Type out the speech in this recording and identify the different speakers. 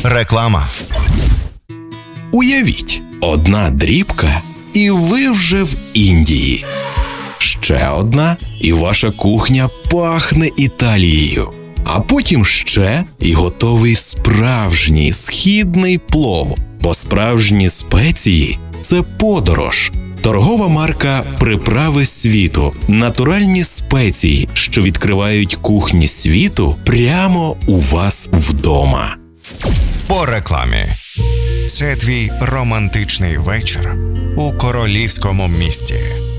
Speaker 1: Реклама.
Speaker 2: Уявіть, одна дрібка, і ви вже в Індії. Ще одна, і ваша кухня пахне Італією. А потім ще, і готовий справжній східний плов. Бо справжні спеції – це подорож. Торгова марка «Приправи світу» – натуральні спеції, що відкривають кухні світу прямо у вас вдома.
Speaker 1: По рекламі.
Speaker 3: Це твій романтичний вечір у королівському місті.